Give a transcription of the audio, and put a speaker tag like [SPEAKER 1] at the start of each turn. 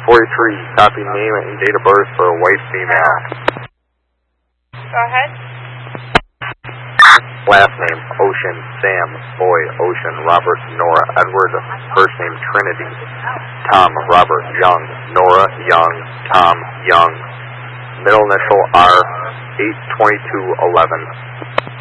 [SPEAKER 1] 43, copy name and date of birth for a white female.
[SPEAKER 2] Go ahead.
[SPEAKER 1] Last name, Ocean, Sam, Boy, Ocean, Robert, Nora, Edward. First name, Trinity. Tom, Robert, Young. Nora, Young. Tom, Young. Middle initial R, 82211.